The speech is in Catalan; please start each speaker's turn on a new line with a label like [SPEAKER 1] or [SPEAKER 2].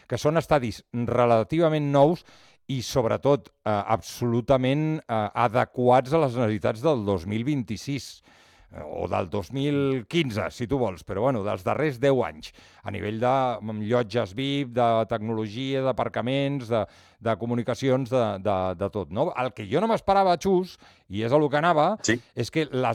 [SPEAKER 1] que són estadis relativament nous i, sobretot, absolutament adequats a les necessitats del 2026 o del 2015, si tu vols, però bueno, dels darrers 10 anys, a nivell de llotges VIP, de tecnologia, d'aparcaments, de comunicacions, de tot. No? El que jo no m'esperava, Xus, i és a lo que anava,
[SPEAKER 2] Sí.
[SPEAKER 1] és que les